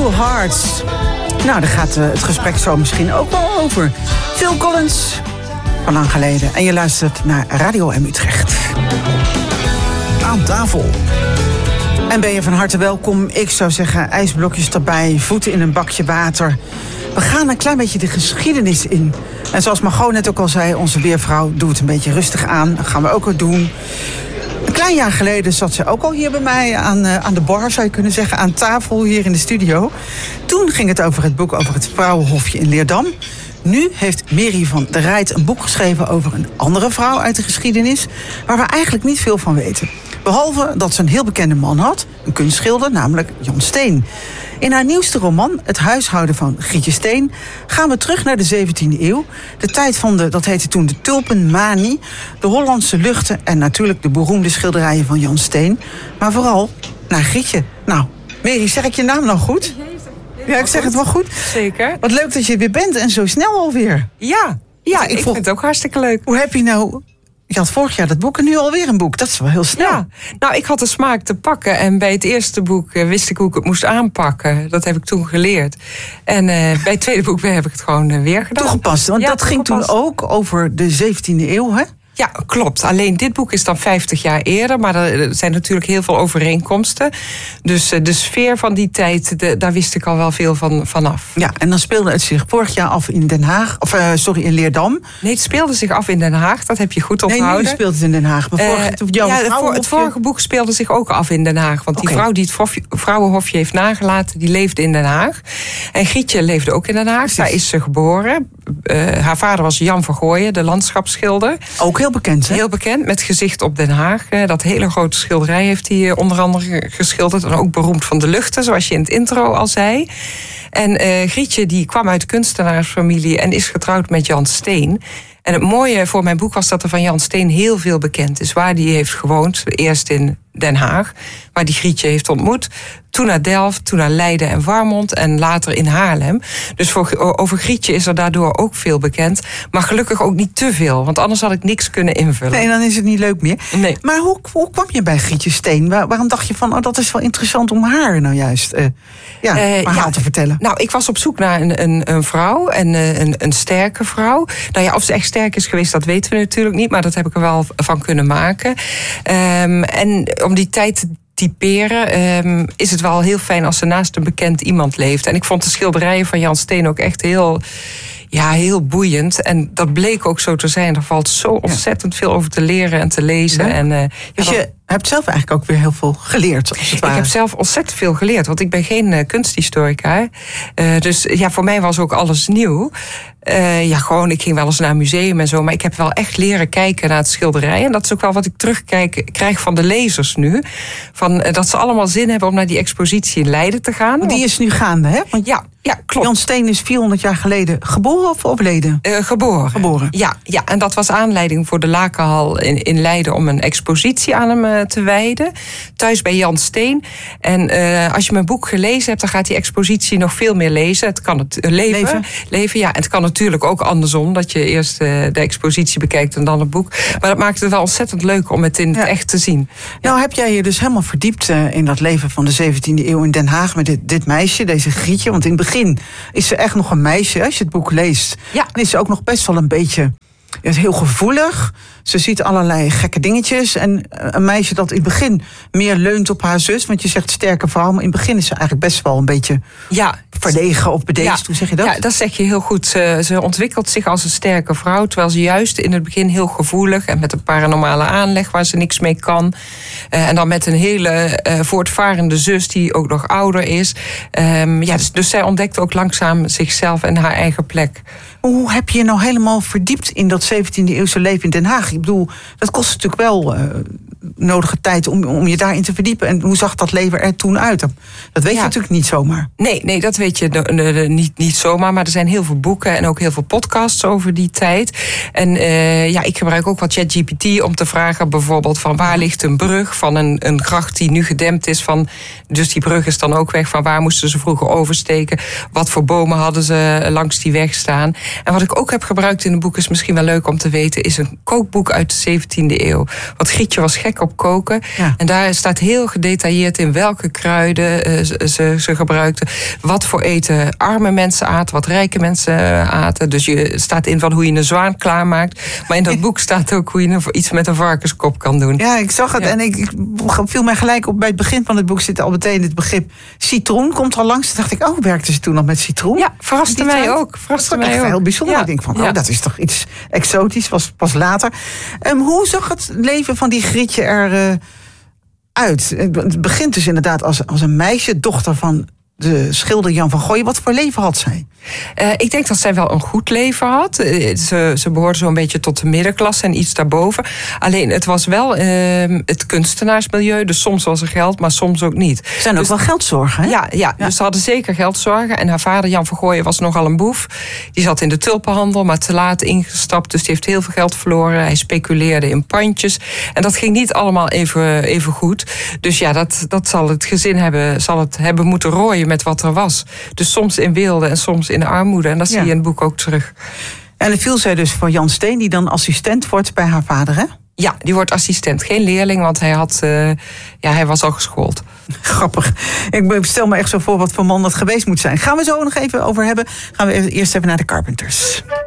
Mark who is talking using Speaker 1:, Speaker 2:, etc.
Speaker 1: Two Hearts. Nou, daar gaat het gesprek zo misschien ook wel over. Phil Collins, van lang geleden. En je luistert naar Radio M Utrecht.
Speaker 2: Aan tafel.
Speaker 1: En ben je van harte welkom. Ik zou zeggen, ijsblokjes erbij, voeten in een bakje water. We gaan een klein beetje de geschiedenis in. En zoals Margot net ook al zei, onze weervrouw, doe het een beetje rustig aan. Dat gaan we ook al doen. Een klein jaar geleden zat ze ook al hier bij mij aan de bar, zou je kunnen zeggen, aan tafel hier in de studio. Toen ging het over het boek over het Vrouwenhofje in Leerdam. Nu heeft Mary van der Rijt een boek geschreven over een andere vrouw uit de geschiedenis, waar we eigenlijk niet veel van weten. Behalve dat ze een heel bekende man had, een kunstschilder, namelijk Jan Steen. In haar nieuwste roman, Het huishouden van Grietje Steen, gaan we terug naar de 17e eeuw. De tijd van dat heette toen de tulpenmanie, de Hollandse luchten en natuurlijk de beroemde schilderijen van Jan Steen. Maar vooral naar Grietje. Nou, Mary, zeg ik je naam nou goed? Ja, ik zeg het wel goed.
Speaker 3: Zeker.
Speaker 1: Wat leuk dat je weer bent en zo snel alweer.
Speaker 3: Ja, ik vind het ook hartstikke leuk.
Speaker 1: Hoe heb je nou... Je had vorig jaar dat boek en nu alweer een boek. Dat is wel heel snel.
Speaker 3: Ja, nou, ik had de smaak te pakken. En bij het eerste boek wist ik hoe ik het moest aanpakken. Dat heb ik toen geleerd. En bij het tweede boek heb ik het gewoon weer gedaan.
Speaker 1: Toegepast, want dat ging toen ook over de 17e eeuw, hè?
Speaker 3: Ja, klopt. Alleen dit boek is dan 50 jaar eerder. Maar er zijn natuurlijk heel veel overeenkomsten. Dus de sfeer van die tijd, daar wist ik al wel veel vanaf.
Speaker 1: Ja, en dan speelde het zich vorig jaar af in Den Haag. In Leerdam.
Speaker 3: Nee, het speelde zich af in Den Haag. Dat heb je goed onthouden.
Speaker 1: Nee, nu speelt het in Den Haag. Maar
Speaker 3: het vorige boek speelde zich ook af in Den Haag. Want die vrouw die het Vrouwenhofje heeft nagelaten, die leefde in Den Haag. En Grietje leefde ook in Den Haag. Daar is ze geboren. Haar vader was Jan van Gooien, de landschapsschilder.
Speaker 1: Ook heel bekend, hè?
Speaker 3: Heel bekend, met gezicht op Den Haag. Dat hele grote schilderij heeft hij onder andere geschilderd. En ook beroemd van de luchten, zoals je in het intro al zei. En Grietje die kwam uit kunstenaarsfamilie en is getrouwd met Jan Steen. En het mooie voor mijn boek was dat er van Jan Steen heel veel bekend is. Waar die heeft gewoond, eerst in Den Haag, waar die Grietje heeft ontmoet. Toen naar Delft, toen naar Leiden en Warmond en later in Haarlem. Dus over Grietje is er daardoor ook veel bekend. Maar gelukkig ook niet te veel, want anders had ik niks kunnen invullen.
Speaker 1: Nee, dan is het niet leuk meer.
Speaker 3: Nee.
Speaker 1: Maar hoe kwam je bij Grietje Steen? Waarom dacht je van, dat is wel interessant om haar nou juist verhaal te vertellen?
Speaker 3: Nou, ik was op zoek naar een vrouw en een sterke vrouw. Nou ja, of ze echt sterk is geweest, dat weten we natuurlijk niet. Maar dat heb ik er wel van kunnen maken. En om die tijd te typeren, is het wel heel fijn als er naast een bekend iemand leeft. En ik vond de schilderijen van Jan Steen ook echt heel boeiend. En dat bleek ook zo te zijn. Er valt zo ontzettend veel over te leren en te lezen.
Speaker 1: Ja.
Speaker 3: En,
Speaker 1: dus je hebt zelf eigenlijk ook weer heel veel geleerd, als het ware.
Speaker 3: Ik heb zelf ontzettend veel geleerd, want ik ben geen kunsthistorica. Dus voor mij was ook alles nieuw. Ik ging wel eens naar een museum en zo, maar ik heb wel echt leren kijken naar het schilderij. En dat is ook wel wat ik terugkrijg van de lezers nu. Dat ze allemaal zin hebben om naar die expositie in Leiden te gaan.
Speaker 1: Die is nu gaande, hè? Want
Speaker 3: ja, klopt.
Speaker 1: Jan Steen is 400 jaar geleden geboren of overleden?
Speaker 3: Geboren. Ja, en dat was aanleiding voor de Lakenhal in Leiden om een expositie aan hem te wijden. Thuis bij Jan Steen. En als je mijn boek gelezen hebt, dan gaat die expositie nog veel meer lezen. Het kan het leven. Ja, en het kan natuurlijk ook andersom, dat je eerst de expositie bekijkt en dan het boek. Maar dat maakt het wel ontzettend leuk om het in het echt te zien.
Speaker 1: Nou, heb jij je dus helemaal verdiept in dat leven van de 17e eeuw in Den Haag met dit meisje, deze Grietje? Want in het begin is ze echt nog een meisje. Als je het boek leest, dan is ze ook nog best wel een beetje heel gevoelig. Ze ziet allerlei gekke dingetjes. En een meisje dat in het begin meer leunt op haar zus. Want je zegt sterke vrouw, maar in het begin is ze eigenlijk best wel een beetje verlegen of bedeesd. Hoe zeg je dat?
Speaker 3: Ja, dat zeg je heel goed. Ze ontwikkelt zich als een sterke vrouw. Terwijl ze juist in het begin heel gevoelig en met een paranormale aanleg waar ze niks mee kan. En dan met een hele voortvarende zus die ook nog ouder is. Dus zij ontdekt ook langzaam zichzelf en haar eigen plek.
Speaker 1: Hoe heb je je nou helemaal verdiept in dat 17e eeuwse leven in Den Haag? Ik bedoel, dat kost natuurlijk wel nodige tijd om je daarin te verdiepen. En hoe zag dat leven er toen uit? Dat weet je natuurlijk niet zomaar.
Speaker 3: Nee, dat weet je niet zomaar. Maar er zijn heel veel boeken en ook heel veel podcasts over die tijd. En ik gebruik ook wat ChatGPT om te vragen bijvoorbeeld van waar ligt een brug van een gracht die nu gedempt is. Dus die brug is dan ook weg. Van waar moesten ze vroeger oversteken? Wat voor bomen hadden ze langs die weg staan? En wat ik ook heb gebruikt in het boek is misschien wel leuk om te weten, is een kookboek uit de 17e eeuw. Want Grietje was gek gek op koken.
Speaker 1: Ja.
Speaker 3: En daar staat heel gedetailleerd in welke kruiden ze gebruikten. Wat voor eten arme mensen aten, wat rijke mensen aten. Dus je staat in van hoe je een zwaan klaarmaakt. Maar in dat boek staat ook hoe je iets met een varkenskop kan doen.
Speaker 1: Ja, ik zag het en ik viel mij gelijk op. Bij het begin van het boek zit al meteen het begrip citroen. Komt al langs. Toen dacht ik, werkte ze toen nog met citroen?
Speaker 3: Ja, verraste mij ook.
Speaker 1: Dat is echt heel bijzonder.
Speaker 3: Ja.
Speaker 1: Ik denk van, dat is toch iets exotisch. Was pas later. Hoe zag het leven van die Grietje uit? Het begint dus inderdaad als een meisje, dochter van de schilder Jan van Goyen. Wat voor leven had zij?
Speaker 3: Ik denk dat zij wel een goed leven had. Ze behoorde zo'n beetje tot de middenklasse en iets daarboven. Alleen het was wel het kunstenaarsmilieu. Dus soms was er geld, maar soms ook niet.
Speaker 1: Er zijn ook wel geldzorgen, hè?
Speaker 3: Ja, dus ze hadden zeker geldzorgen. En haar vader Jan van Goyen was nogal een boef. Die zat in de tulpenhandel, maar te laat ingestapt. Dus die heeft heel veel geld verloren. Hij speculeerde in pandjes. En dat ging niet allemaal even goed. Dus ja, dat zal het gezin hebben moeten rooien met wat er was. Dus soms in weelde en soms in armoede. En dat zie je in het boek ook terug.
Speaker 1: En dan viel zij dus voor Jan Steen, die dan assistent wordt bij haar vader, hè?
Speaker 3: Ja, die wordt assistent. Geen leerling, want hij was al geschoold.
Speaker 1: Grappig. Ik stel me echt zo voor wat voor man dat geweest moet zijn. Gaan we zo nog even over hebben. Gaan we eerst even naar de Carpenters.